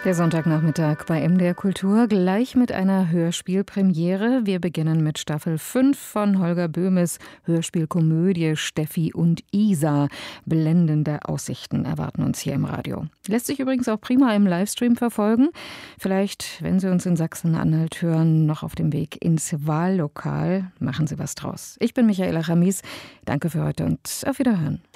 Der Sonntagnachmittag bei MDR Kultur, gleich mit einer Hörspielpremiere. Wir beginnen mit Staffel 5 von Holger Böhmes Hörspielkomödie Steffi und Isa. Blendende Aussichten erwarten uns hier im Radio. Lässt sich übrigens auch prima im Livestream verfolgen. Vielleicht, wenn Sie uns in Sachsen-Anhalt hören, noch auf dem Weg ins Wahllokal. Machen Sie was draus. Ich bin Michaela Chamis. Danke für heute und auf Wiederhören.